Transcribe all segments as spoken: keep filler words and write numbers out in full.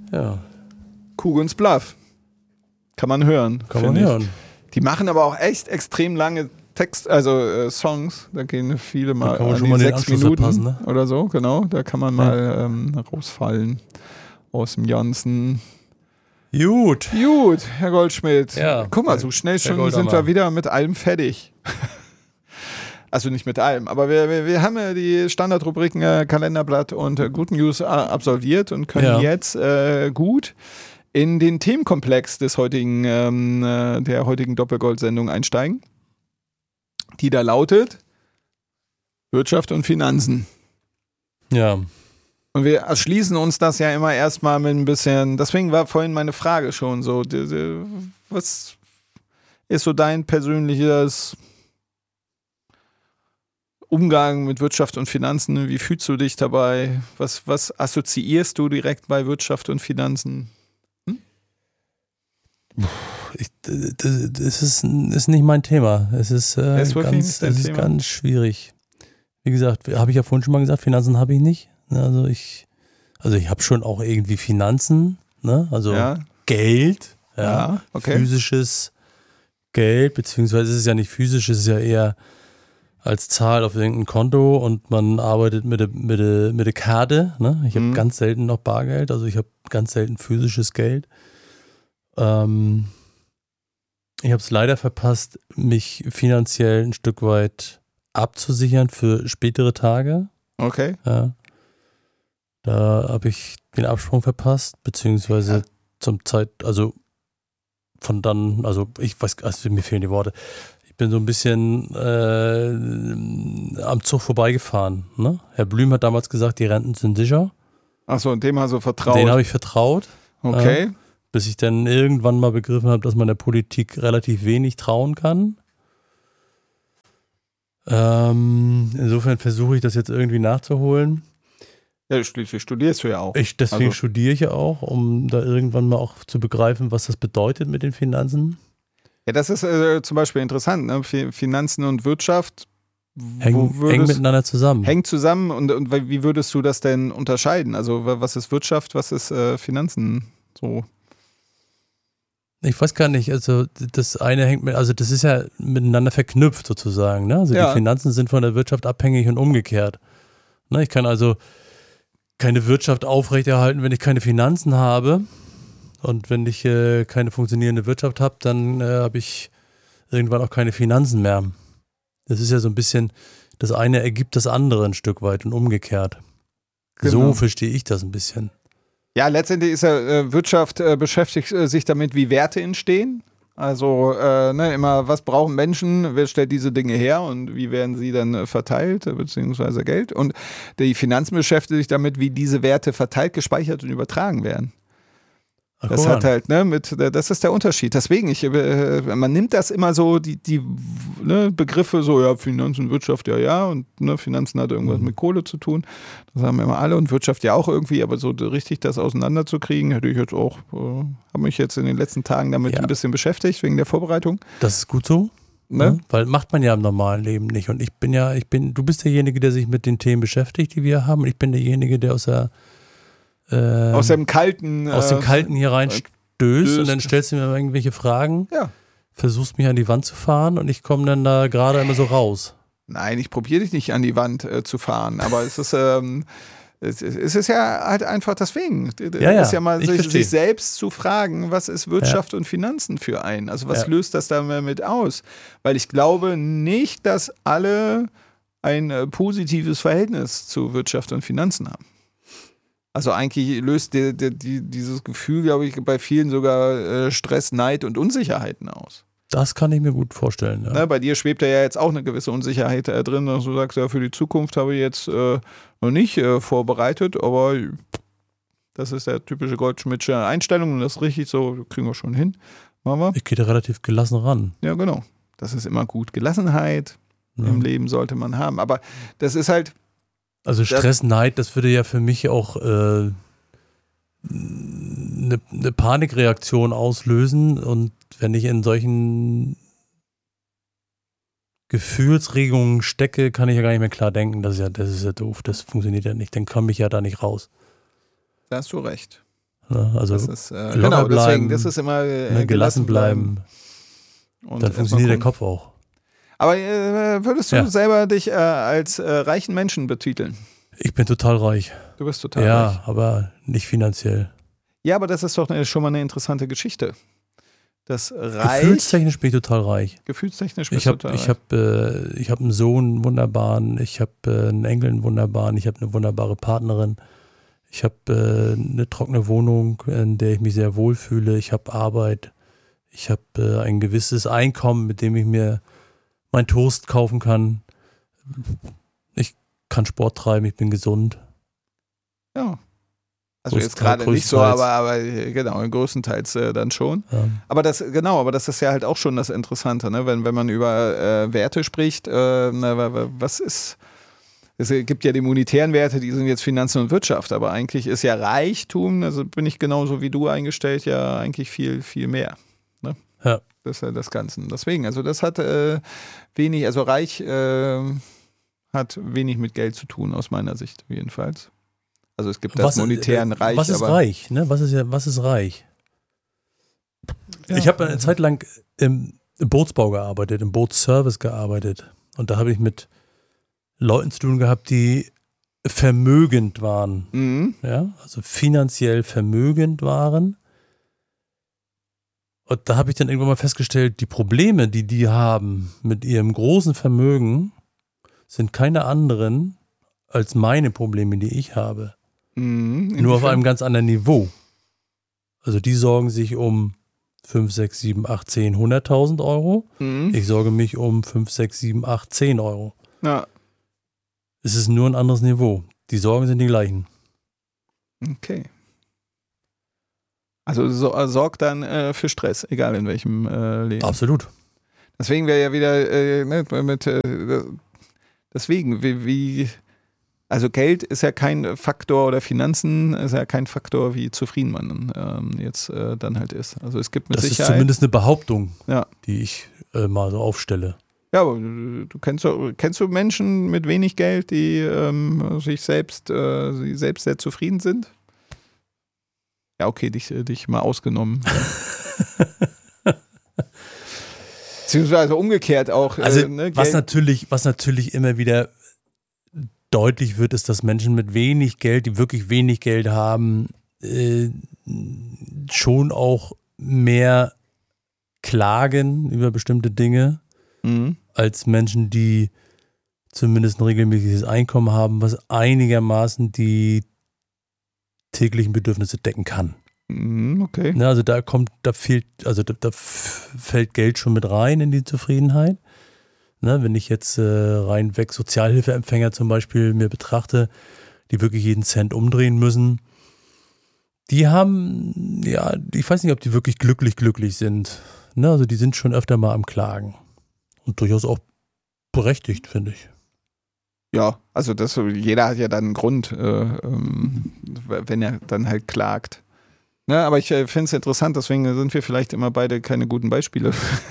Ja. Kugens Bluff. Kann man hören. Kann man hören. Ich. Die machen aber auch echt extrem lange Text, also äh, Songs. Da gehen viele mal, da kann man an schon die mal sechs Minuten verpassen, ne? oder so, genau. Da kann man mal ja. ähm, rausfallen aus dem Ganzen. Gut. Gut, Herr Goldschmidt. Ja, guck mal, so schnell schon sind wir wieder mit allem fertig. Also nicht mit allem, aber wir, wir, wir haben ja die Standardrubriken äh, Kalenderblatt und äh, Good News äh, absolviert und können ja. jetzt äh, gut in den Themenkomplex des heutigen, ähm, äh, der heutigen Doppelgold-Sendung einsteigen, die da lautet Wirtschaft und Finanzen. Ja. Und wir erschließen uns das ja immer erstmal mit ein bisschen, deswegen war vorhin meine Frage schon so, die, die, was ist so dein persönliches Umgang mit Wirtschaft und Finanzen? Wie fühlst du dich dabei? Was, was assoziierst du direkt bei Wirtschaft und Finanzen? Hm? Ich, das, das ist, ist nicht mein Thema. Es ist, äh, ist ganz, es ist ganz schwierig. Wie gesagt, habe ich ja vorhin schon mal gesagt, Finanzen habe ich nicht. Also ich, also ich habe schon auch irgendwie Finanzen, ne? Also ja. Geld, ja, ja okay. physisches Geld, beziehungsweise es ist ja nicht physisch, es ist ja eher als Zahl auf irgendein Konto und man arbeitet mit der mit der, mit der Karte, ne? Ich habe mhm. ganz selten noch Bargeld, also ich habe ganz selten physisches Geld. Ähm, ich habe es leider verpasst, mich finanziell ein Stück weit abzusichern für spätere Tage. Okay. Ja. Da habe ich den Absprung verpasst, beziehungsweise ja. zum Zeit, also von dann, also ich weiß, also mir fehlen die Worte. Ich bin so ein bisschen äh, am Zug vorbeigefahren. Ne? Herr Blüm hat damals gesagt, die Renten sind sicher. Achso, und dem hast du vertraut? Den habe ich vertraut. Okay. Äh, bis ich dann irgendwann mal begriffen habe, dass man der Politik relativ wenig trauen kann. Ähm, insofern versuche ich das jetzt irgendwie nachzuholen. Ja, schließlich studierst du ja auch. Ich, deswegen also. studiere ich ja auch, um da irgendwann mal auch zu begreifen, was das bedeutet mit den Finanzen. Ja, das ist äh, zum Beispiel interessant, ne? Finanzen und Wirtschaft hängen, würdest, hängen miteinander zusammen. Hängen zusammen und, und wie würdest du das denn unterscheiden? Also was ist Wirtschaft, was ist äh, Finanzen? So. Ich weiß gar nicht, also das eine hängt mit, also das ist ja miteinander verknüpft sozusagen, ne? Also ja. Die Finanzen sind von der Wirtschaft abhängig und umgekehrt. Ne? Ich kann also keine Wirtschaft aufrechterhalten, wenn ich keine Finanzen habe. Und wenn ich äh, keine funktionierende Wirtschaft habe, dann äh, habe ich irgendwann auch keine Finanzen mehr. Das ist ja so ein bisschen, das eine ergibt das andere ein Stück weit und umgekehrt. Genau. So verstehe ich das ein bisschen. Ja, letztendlich ist ja äh, Wirtschaft äh, beschäftigt äh, sich damit, wie Werte entstehen. Also äh, ne, immer, was brauchen Menschen, wer stellt diese Dinge her und wie werden sie dann äh, verteilt, äh, beziehungsweise Geld. Und die Finanzen beschäftigt sich damit, wie diese Werte verteilt, gespeichert und übertragen werden. Ach, das hat halt, ne, mit, das ist der Unterschied. Deswegen, ich, äh, man nimmt das immer so, die, die ne, Begriffe so, ja, Finanzen, Wirtschaft, ja, ja, und ne, Finanzen hat irgendwas mhm. mit Kohle zu tun. Das haben immer alle und Wirtschaft ja auch irgendwie, aber so richtig das auseinanderzukriegen, hätte ich jetzt auch, äh, habe mich jetzt in den letzten Tagen damit ja. ein bisschen beschäftigt, wegen der Vorbereitung. Das ist gut so. Ne? Ja, weil macht man ja im normalen Leben nicht. Und ich bin ja, ich bin, du bist derjenige, der sich mit den Themen beschäftigt, die wir haben, und ich bin derjenige, der aus der Äh, aus dem Kalten aus dem Kalten hier rein stößt döst. Und dann stellst du mir irgendwelche Fragen, ja. versuchst mich an die Wand zu fahren und ich komme dann da gerade immer so raus. Nein, ich probiere dich nicht an die Wand äh, zu fahren, aber es ist, ähm, es, es ist ja halt einfach deswegen. Ja, ja, ist ja mal sich, sich selbst zu fragen, was ist Wirtschaft ja. und Finanzen für einen? Also was ja. löst das damit aus? Weil ich glaube nicht, dass alle ein äh, positives Verhältnis zu Wirtschaft und Finanzen haben. Also eigentlich löst die, die, die, dieses Gefühl, glaube ich, bei vielen sogar äh, Stress, Neid und Unsicherheiten aus. Das kann ich mir gut vorstellen, ja. Ne, bei dir schwebt ja jetzt auch eine gewisse Unsicherheit äh, drin, dass du sagst, ja, für die Zukunft habe ich jetzt äh, noch nicht äh, vorbereitet, aber das ist der typische Goldschmidtsche Einstellung und das ist richtig so, kriegen wir schon hin. Machen wir. Ich gehe da relativ gelassen ran. Ja, genau. Das ist immer gut. Gelassenheit ja. im Leben sollte man haben, aber das ist halt Also Stress, Neid, das würde ja für mich auch äh, eine, eine Panikreaktion auslösen. Und wenn ich in solchen Gefühlsregungen stecke, kann ich ja gar nicht mehr klar denken. Das ist ja, das ist ja doof, das funktioniert ja nicht. Dann komme ich ja da nicht raus. Da hast du recht. Ne? Also das ist, äh, locker genau, bleiben, deswegen, das ist immer äh, ne, gelassen bleiben. Und dann funktioniert der Kopf auch. Aber äh, würdest du ja. selber dich äh, als äh, reichen Menschen betiteln? Ich bin total reich. Du bist total ja, reich. Ja, aber nicht finanziell. Ja, aber das ist doch eine, schon mal eine interessante Geschichte. Das reich, Gefühlstechnisch bin ich total reich. Gefühlstechnisch bist ich hab, du total ich reich. Hab, äh, ich habe einen Sohn, einen wunderbaren. Ich habe äh, einen Enkel, einen wunderbaren. Ich habe eine wunderbare Partnerin. Ich habe äh, eine trockene Wohnung, in der ich mich sehr wohlfühle. Ich habe Arbeit. Ich habe äh, ein gewisses Einkommen, mit dem ich mir mein Toast kaufen kann. Ich kann Sport treiben, ich bin gesund. Ja. Also jetzt gerade nicht so, aber, aber genau, größtenteils äh, dann schon. Ja. Aber das, genau, aber das ist ja halt auch schon das Interessante, ne? wenn, wenn man über äh, Werte spricht, äh, na, was ist, es gibt ja die monetären Werte, die sind jetzt Finanzen und Wirtschaft, aber eigentlich ist ja Reichtum, also bin ich genauso wie du eingestellt, ja eigentlich viel, viel mehr. Ne? Ja. Das ist ja das Ganze. Deswegen, also das hat äh, wenig, also reich äh, hat wenig mit Geld zu tun, aus meiner Sicht jedenfalls. Also es gibt das was, monetären äh, Reich. Was ist aber reich? Ne? Was ist ja, was ist reich? Ja. Ich habe eine Zeit lang im, im Bootsbau gearbeitet, im Bootsservice gearbeitet. Und da habe ich mit Leuten zu tun gehabt, die vermögend waren. Mhm. Ja? Also finanziell vermögend waren. Und da habe ich dann irgendwann mal festgestellt, die Probleme, die die haben mit ihrem großen Vermögen, sind keine anderen als meine Probleme, die ich habe. Mhm, Nur auf einem ganz anderen Niveau. Also die sorgen sich um fünf, sechs, sieben, acht, zehn, hunderttausend Euro. Mhm. Ich sorge mich um fünf, sechs, sieben, acht, zehn Euro. Ja. Es ist nur ein anderes Niveau. Die Sorgen sind die gleichen. Okay. Also so, sorgt dann äh, für Stress, egal in welchem äh, Leben. Absolut. Deswegen wäre ja wieder äh, ne, mit äh, deswegen, wie, wie also Geld ist ja kein Faktor oder Finanzen ist ja kein Faktor, wie zufrieden man ähm, jetzt äh, dann halt ist. Also es gibt mit das Sicherheit. Das ist zumindest eine Behauptung, ja. die ich äh, mal so aufstelle. Ja, aber du kennst, kennst du Menschen mit wenig Geld, die ähm, sich selbst, äh, sie selbst sehr zufrieden sind? Ja, okay, dich, dich mal ausgenommen. Beziehungsweise umgekehrt auch. Also äh, ne, was, natürlich, was natürlich immer wieder deutlich wird, ist, dass Menschen mit wenig Geld, die wirklich wenig Geld haben, äh, schon auch mehr klagen über bestimmte Dinge, mhm. als Menschen, die zumindest ein regelmäßiges Einkommen haben, was einigermaßen die täglichen Bedürfnisse decken kann. Mhm, okay. Ja, also da kommt, da fehlt, also da, da fällt Geld schon mit rein in die Zufriedenheit. Ne, wenn ich jetzt äh, reinweg Sozialhilfeempfänger zum Beispiel mir betrachte, die wirklich jeden Cent umdrehen müssen, die haben, ja, ich weiß nicht, ob die wirklich glücklich glücklich sind. Ne, also die sind schon öfter mal am Klagen. Und durchaus auch berechtigt, finde ich. Ja, also das, jeder hat ja dann einen Grund, äh, ähm, wenn er dann halt klagt. Ne, aber ich äh, finde es interessant, deswegen sind wir vielleicht immer beide keine guten Beispiele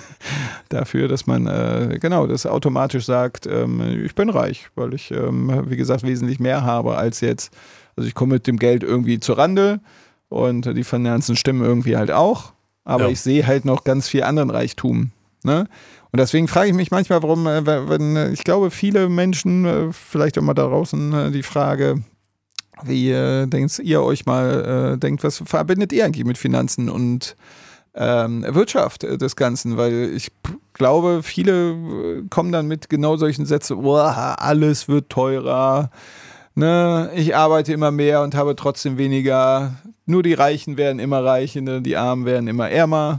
dafür, dass man äh, genau das automatisch sagt, ähm, ich bin reich, weil ich, ähm, wie gesagt, wesentlich mehr habe als jetzt. Also ich komme mit dem Geld irgendwie zur Rande und die Finanzen stimmen irgendwie halt auch, aber ja. Ich sehe halt noch ganz viel anderen Reichtum. Ne? Und deswegen frage ich mich manchmal, warum, äh, wenn, ich glaube, viele Menschen, äh, vielleicht auch mal da draußen äh, die Frage, wie äh, denkt ihr euch mal, äh, denkt, was verbindet ihr eigentlich mit Finanzen und ähm, Wirtschaft äh, des Ganzen? Weil ich p- glaube, viele äh, kommen dann mit genau solchen Sätzen, oh, alles wird teurer, ne? Ich arbeite immer mehr und habe trotzdem weniger, nur die Reichen werden immer reicher, ne? Die Armen werden immer ärmer.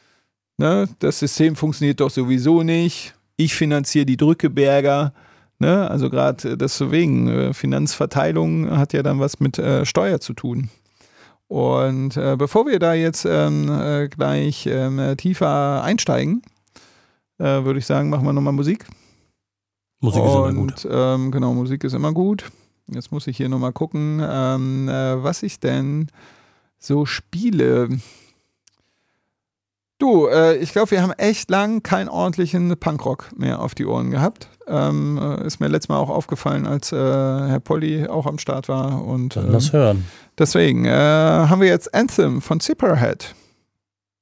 Ne? Das System funktioniert doch sowieso nicht. Ich finanziere die Drückeberger. Ne? Also gerade deswegen, äh, Finanzverteilung hat ja dann was mit äh, Steuer zu tun. Und äh, bevor wir da jetzt ähm, äh, gleich ähm, tiefer einsteigen, äh, würde ich sagen, machen wir nochmal Musik. Musik ist immer gut. Und ähm, genau, Musik ist immer gut. Jetzt muss ich hier nochmal gucken, ähm, äh, was ich denn so spiele. Du, äh, ich glaube, wir haben echt lang keinen ordentlichen Punkrock mehr auf die Ohren gehabt. Ähm, äh, ist mir letztes Mal auch aufgefallen, als äh, Herr Polly auch am Start war. Und, Dann lass ähm, hören. Deswegen äh, haben wir jetzt Anthem von Zebrahead.